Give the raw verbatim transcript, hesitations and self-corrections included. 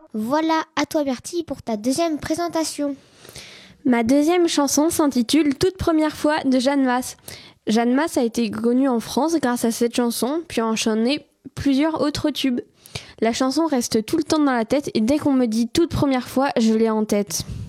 Voilà, à toi Bertie pour ta deuxième présentation. Ma deuxième chanson s'intitule « Toute première fois » de Jeanne Masse. Jeanne Masse a été connue en France grâce à cette chanson, puis a enchaîné plusieurs autres tubes. La chanson reste tout le temps dans la tête et dès qu'on me dit « toute première fois », je l'ai en tête.